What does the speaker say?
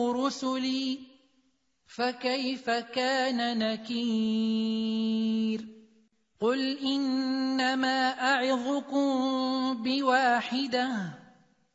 رسلي فكيف كان نكير قل إنما أعظكم بواحدة